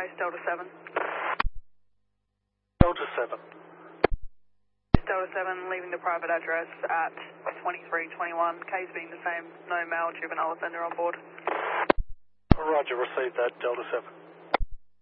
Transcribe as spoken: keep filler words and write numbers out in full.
base Delta seven. Delta seven. Delta seven, leaving the private address at twenty-three twenty-one. Case being the same, no male juvenile offender on board. Roger, received that, Delta seven.